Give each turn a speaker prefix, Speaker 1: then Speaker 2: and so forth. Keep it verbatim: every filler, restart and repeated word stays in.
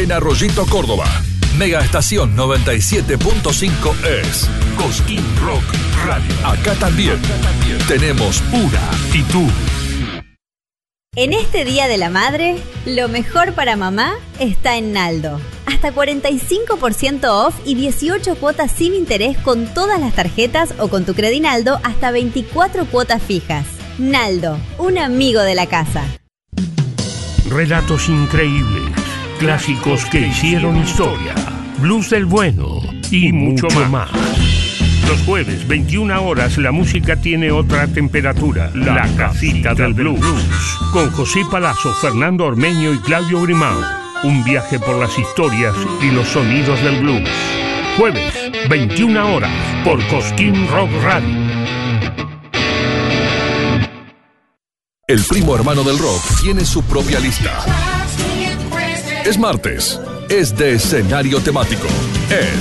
Speaker 1: en Arroyito, Córdoba. Mega Estación noventa y siete punto cinco es Cosquín Rock Radio. Acá también tenemos una y tú.
Speaker 2: En este Día de la Madre, lo mejor para mamá está en Naldo. Hasta cuarenta y cinco por ciento off y dieciocho cuotas sin interés con todas las tarjetas o con tu Credinaldo hasta veinticuatro cuotas fijas. Naldo, un amigo de la casa.
Speaker 3: Relatos increíbles, clásicos que hicieron historia, blues del bueno y mucho más. Los jueves, veintiuna horas, la música tiene otra temperatura. La Casita del Blues. Con José Palazzo, Fernando Ormeño y Claudio Grimao. Un viaje por las historias y los sonidos del blues. Jueves, veintiuna horas, por Cosquín Rock Radio.
Speaker 1: El primo hermano del rock tiene su propia lista. Es martes. Es de escenario temático. Es